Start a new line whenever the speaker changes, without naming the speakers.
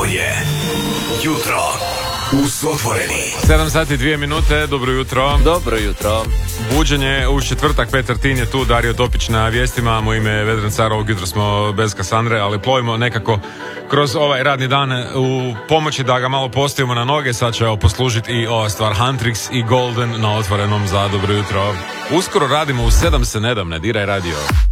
Ovo je Jutro uz Otvoreni.
7 sati 2 minute, dobro jutro.
Dobro jutro.
Buđenje u četvrtak, Petar Tin je tu, Dario Topić na vijestima, u ime Vedran Car, ovog jutra smo bez Kasandre, ali plovimo nekako kroz ovaj radni dan u pomoći da ga malo postavimo na noge. Sad će poslužiti i ova stvar Huntrix i Golden na Otvorenom za dobro jutro. Uskoro radimo u 7 se ne dam, ne diraj radio.